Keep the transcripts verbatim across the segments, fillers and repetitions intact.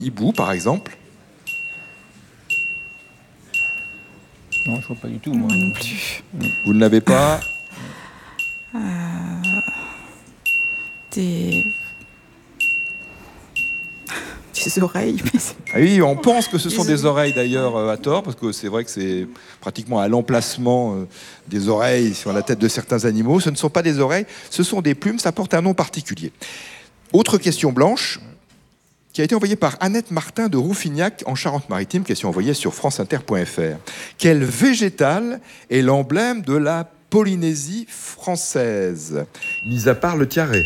hibou, par exemple. Non, je vois pas du tout, moi. Moi non plus. Vous ne l'avez pas? Euh, des... des oreilles. Mais c'est- Ah oui, on pense que ce sont Désolée. des oreilles d'ailleurs euh, à tort, parce que c'est vrai que c'est pratiquement à l'emplacement euh, des oreilles sur la tête de certains animaux. Ce ne sont pas des oreilles, ce sont des plumes, ça porte un nom particulier. Autre question blanche, qui a été envoyée par Annette Martin de Rouffignac en Charente-Maritime, question envoyée sur franceinter point f r. Quel végétal est l'emblème de la Polynésie française, mis à part le tiaret?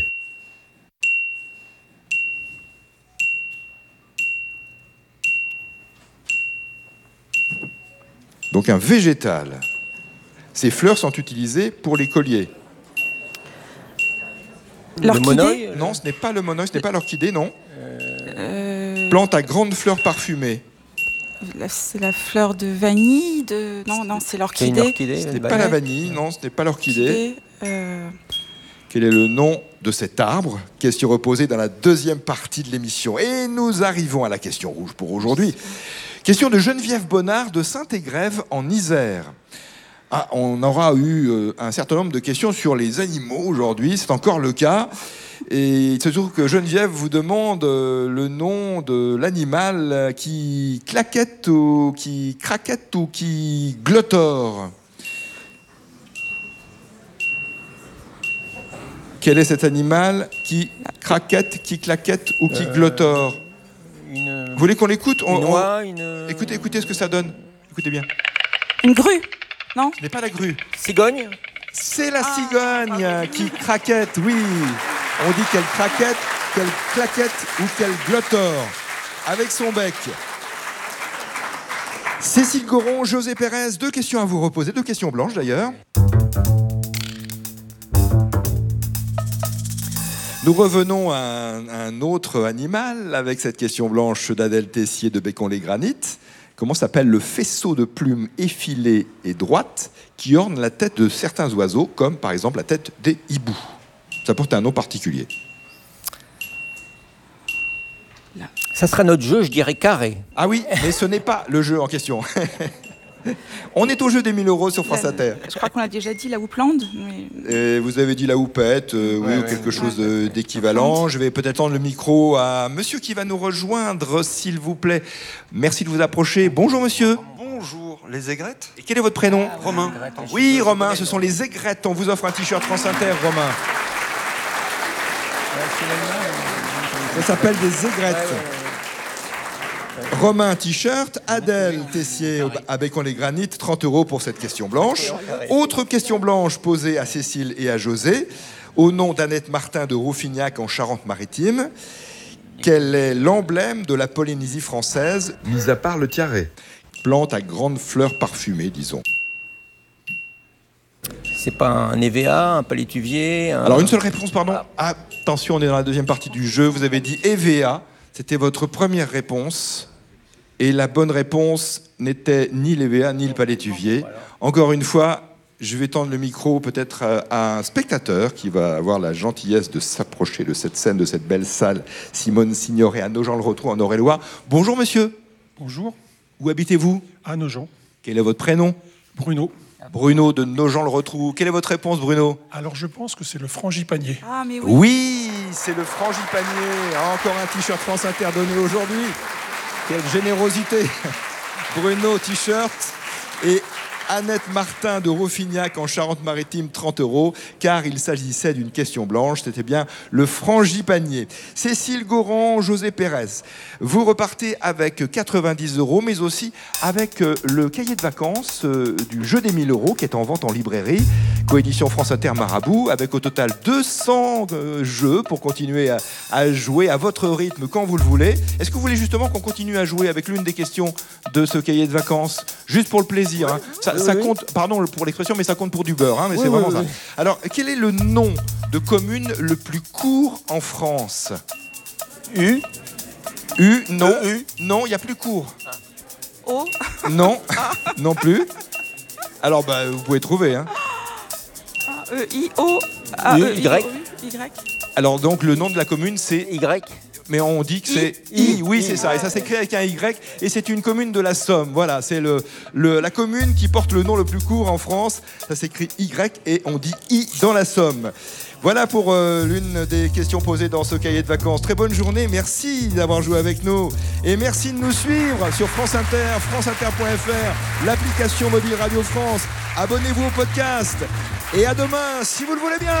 Donc un végétal. Ces fleurs sont utilisées pour les colliers. Le L'orchidée. monoeil, Non, ce n'est pas le monoeil, ce n'est pas l'orchidée, non. Euh, Plante à grandes fleurs parfumées. la- c'est la fleur de vanille. De... Non, non, c'est c'est une l'orchidée. orchidée. Ce le n'est pas bail. la vanille, non, ce n'est pas l'orchidée. Orchidée, euh, Quel est le nom de cet arbre? Question reposée dans la deuxième partie de l'émission. Et nous arrivons à la question rouge pour aujourd'hui. Question de Geneviève Bonnard de Saint-Égrève en Isère. Ah, on aura eu euh, un certain nombre de questions sur les animaux aujourd'hui, c'est encore le cas. Et il se trouve que Geneviève vous demande euh, le nom de l'animal qui claquette ou qui craquette ou qui glottore. Quel est cet animal qui craquette, qui claquette ou qui Euh, glottore? Une, Vous voulez qu'on l'écoute? On- une on- oie, une... Écoutez, écoutez ce que ça donne. Écoutez bien. une grue. Non. Ce n'est pas la grue. Cigogne. C'est la cigogne qui craquette, oui. On dit qu'elle craquette, qu'elle claquette ou qu'elle glottore avec son bec. Cécile Goron, José Pérez, deux questions à vous reposer, deux questions blanches d'ailleurs. Nous revenons à un, à un autre animal avec cette question blanche d'Adèle Tessier de Bécon-les-Granites. Comment s'appelle le faisceau de plumes effilées et droites qui orne la tête de certains oiseaux, comme par exemple la tête des hiboux? Ça porte un nom particulier. Ça sera notre jeu, je dirais carré. Ah oui, mais ce n'est pas le jeu en question. On est au jeu des mille euros sur France La- Inter. Je crois qu'on l'a déjà dit, la houppelande. Mais... Et vous avez dit la houppette, euh, oui, Ouais, ou ouais, quelque ouais. chose de- d'équivalent. Je vais peut-être tendre le micro à monsieur qui va nous rejoindre, s'il vous plaît. Merci de vous approcher. Bonjour monsieur. Bonjour, les aigrettes? Et quel est votre prénom? Romain. Oui, Romain, ce sont les aigrettes. On vous offre un t-shirt France Inter, Romain. Ça s'appelle des aigrettes. Romain, t-shirt. Adèle Tessier à Bécon-les-Granites, trente euros pour cette question blanche. Autre question blanche posée à Cécile et à José, au nom d'Annette Martin de Rouffignac en Charente-Maritime. Quel est l'emblème de la Polynésie française, mis à part le tiaret? Plante à grandes fleurs parfumées, disons. C'est pas un E V A, un palétuvier. Un... Alors une seule réponse, pardon. Attention, on est dans la deuxième partie du jeu. Vous avez dit E V A. C'était votre première réponse. Et la bonne réponse n'était ni l'E V A ni le palétuvier. Encore une fois, je vais tendre le micro peut-être à, à un spectateur qui va avoir la gentillesse de s'approcher de cette scène, de cette belle salle. Simone Signoret à Nogent-le-Rotrou en Eure-et-Loir. Bonjour monsieur. Bonjour, Où habitez-vous? à Nogent. Quel est votre prénom? Bruno. Bruno de Nogent-le-Rotrou. Quelle est votre réponse, Bruno? Alors je pense que c'est le frangipanier. Ah, mais oui. Oui, c'est le frangipanier. Encore un t-shirt France Inter donné aujourd'hui. Quelle générosité. Bruno, t-shirt. Et Annette Martin de Rouffignac en Charente-Maritime, trente euros, car il s'agissait d'une question blanche, c'était bien le frangipanier. Cécile Goron, José Pérez, vous repartez avec quatre-vingt-dix euros, mais aussi avec le cahier de vacances du jeu des mille euros qui est en vente en librairie, coédition France Inter Marabout, avec au total deux cents jeux pour continuer à, à jouer à votre rythme quand vous le voulez. Est-ce que vous voulez justement qu'on continue à jouer avec l'une des questions de ce cahier de vacances, juste pour le plaisir, hein. Ça, Oui, ça oui. compte, pardon pour l'expression, mais ça compte pour du beurre, hein, mais Oui, c'est oui, vraiment oui, ça. oui. Alors, quel est le nom de commune le plus court en France? U. U, non. E, U. Non, il y a plus court. O. Non, non plus. Alors, bah, vous pouvez trouver. Hein. E. I. O. A. U, E. I. Y. O, U, Y. Alors, donc, le nom de la commune, c'est Y. mais on dit que c'est I. Oui, c'est ça. Et ça s'écrit avec un Y. Et c'est une commune de la Somme. Voilà, c'est le, le, la commune qui porte le nom le plus court en France. Ça s'écrit Y et on dit I dans la Somme. Voilà pour euh, l'une des questions posées dans ce cahier de vacances. Très bonne journée, merci d'avoir joué avec nous. Et merci de nous suivre sur France Inter, franceinter point f r, l'application mobile Radio France. Abonnez-vous au podcast. Et à demain, si vous le voulez bien.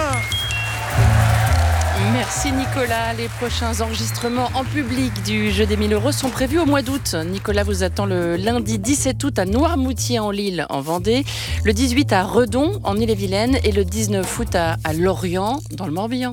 Merci Nicolas. Les prochains enregistrements en public du Jeu des mille euros sont prévus au mois d'août. Nicolas vous attend le lundi dix-sept août à Noirmoutier en Lille en Vendée, le dix-huit à Redon en Ille-et-Vilaine et le dix-neuf août à, à Lorient dans le Morbihan.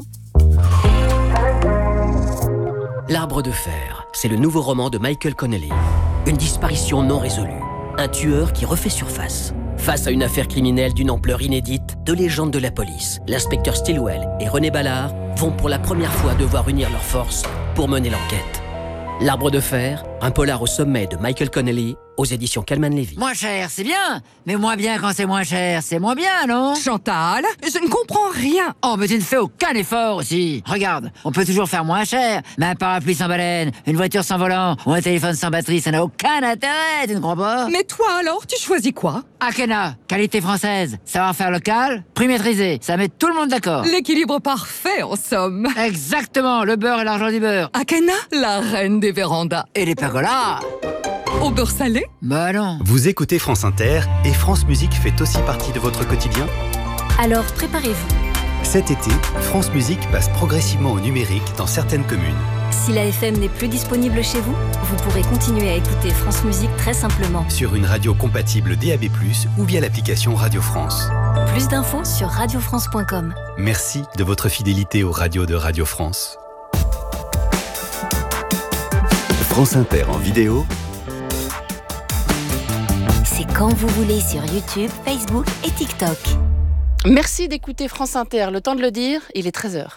L'Arbre de fer, c'est le nouveau roman de Michael Connelly. Une disparition non résolue. Un tueur qui refait surface. Face à une affaire criminelle d'une ampleur inédite, deux légendes de la police, l'inspecteur Stilwell et René Ballard, vont pour la première fois devoir unir leurs forces pour mener l'enquête. L'Arbre de fer, un polar au sommet de Michael Connelly, aux éditions Calman Levy. Moins cher, c'est bien, mais moins bien quand c'est moins cher, c'est moins bien, non? Chantal, je ne comprends rien. Oh, mais tu ne fais aucun effort aussi. Regarde, on peut toujours faire moins cher, mais un parapluie sans baleine, une voiture sans volant ou un téléphone sans batterie, ça n'a aucun intérêt, tu ne crois pas? Mais toi alors, tu choisis quoi? Akena, qualité française, savoir-faire local, prix maîtrisé, ça met tout le monde d'accord. L'équilibre parfait, en somme. Exactement, le beurre et l'argent du beurre. Akena, la reine des vérandas. Et les pergolas. Au beurre salé? Bah non. Vous écoutez France Inter et France Musique fait aussi partie de votre quotidien? Alors préparez-vous. Cet été, France Musique passe progressivement au numérique dans certaines communes. Si la F M n'est plus disponible chez vous, vous pourrez continuer à écouter France Musique très simplement. Sur une radio compatible D A B plus, ou via l'application Radio France. Plus d'infos sur radio france point com. Merci de votre fidélité aux radios de Radio France. France Inter en vidéo. C'est quand vous voulez sur YouTube, Facebook et TikTok. Merci d'écouter France Inter. Le temps de le dire, il est treize heures.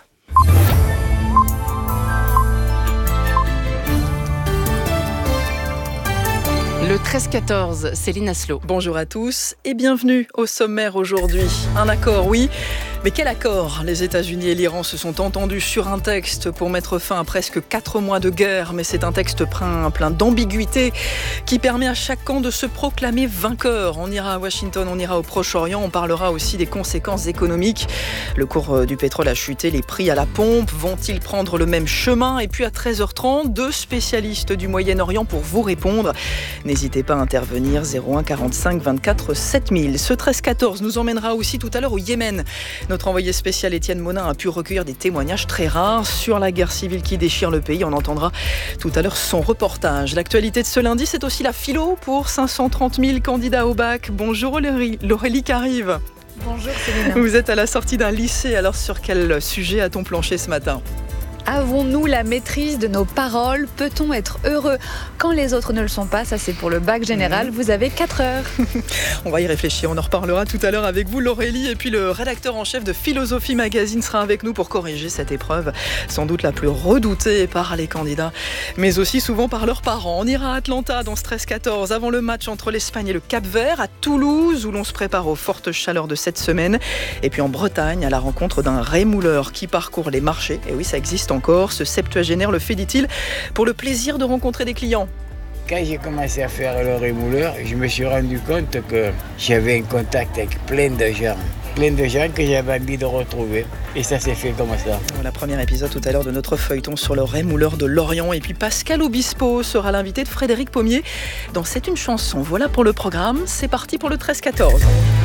Le treize quatorze, Céline Aslo. Bonjour à tous et bienvenue au sommaire aujourd'hui. Un accord, oui, mais quel accord? Les États-Unis et l'Iran se sont entendus sur un texte pour mettre fin à presque quatre mois de guerre, mais c'est un texte plein, plein d'ambiguïté qui permet à chaque camp de se proclamer vainqueur. On ira à Washington, on ira au Proche-Orient, on parlera aussi des conséquences économiques. Le cours du pétrole a chuté, les prix à la pompe vont-ils prendre le même chemin? Et puis à treize heures trente, deux spécialistes du Moyen-Orient pour vous répondre. N'hésitez pas à intervenir, zéro un quarante-cinq vingt-quatre sept mille. Ce treize quatorze nous emmènera aussi tout à l'heure au Yémen. Notre envoyé spécial Étienne Monin a pu recueillir des témoignages très rares sur la guerre civile qui déchire le pays. On entendra tout à l'heure son reportage. L'actualité de ce lundi, c'est aussi la philo pour cinq cent trente mille candidats au bac. Bonjour Aurélie, L'Aurélie Carive. Bonjour Céline. Vous êtes à la sortie d'un lycée, alors sur quel sujet a-t-on planché ce matin ? Avons-nous la maîtrise de nos paroles? Peut-on être heureux quand les autres ne le sont pas? Ça, c'est pour le bac général. Vous avez quatre heures. On va y réfléchir. On en reparlera tout à l'heure avec vous, L'Aurélie. Et puis le rédacteur en chef de Philosophie Magazine sera avec nous pour corriger cette épreuve, sans doute la plus redoutée par les candidats, mais aussi souvent par leurs parents. On ira à Atlanta dans ce treize quatorze, avant le match entre l'Espagne et le Cap-Vert, à Toulouse, où l'on se prépare aux fortes chaleurs de cette semaine. Et puis en Bretagne, à la rencontre d'un rémouleur qui parcourt les marchés. Et oui, ça existe encore. Ce septuagénaire le fait, dit-il, pour le plaisir de rencontrer des clients. Quand j'ai commencé à faire le rémouleur, je me suis rendu compte que j'avais un contact avec plein de gens. Plein de gens que j'avais envie de retrouver. Et ça s'est fait comme ça. Voilà, premier épisode tout à l'heure de notre feuilleton sur le rémouleur de Lorient. Et puis Pascal Obispo sera l'invité de Frédéric Pommier dans C'est une chanson. Voilà pour le programme. C'est parti pour le treize quatorze.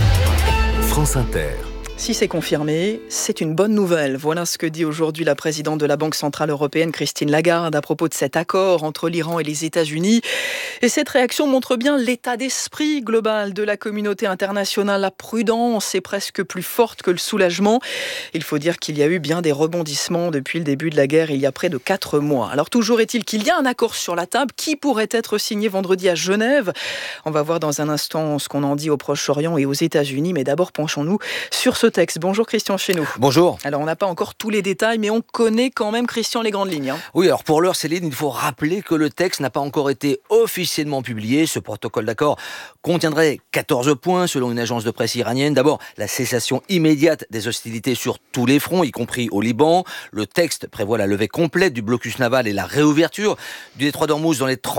France Inter. Si c'est confirmé, c'est une bonne nouvelle. Voilà ce que dit aujourd'hui la présidente de la Banque Centrale Européenne, Christine Lagarde, à propos de cet accord entre l'Iran et les États-Unis. Et cette réaction montre bien l'état d'esprit global de la communauté internationale. La prudence est presque plus forte que le soulagement. Il faut dire qu'il y a eu bien des rebondissements depuis le début de la guerre, il y a près de quatre mois. Alors toujours est-il qu'il y a un accord sur la table qui pourrait être signé vendredi à Genève. On va voir dans un instant ce qu'on en dit au Proche-Orient et aux États-Unis. Mais d'abord, penchons-nous sur ce texte. Bonjour Christian Chesneau. Bonjour. Alors on n'a pas encore tous les détails, mais on connaît quand même, Christian, les grandes lignes. Hein. Oui, alors pour l'heure, Céline, il faut rappeler que le texte n'a pas encore été officiellement publié. Ce protocole d'accord contiendrait quatorze points selon une agence de presse iranienne. D'abord, la cessation immédiate des hostilités sur tous les fronts, y compris au Liban. Le texte prévoit la levée complète du blocus naval et la réouverture du détroit d'Ormuz dans les trente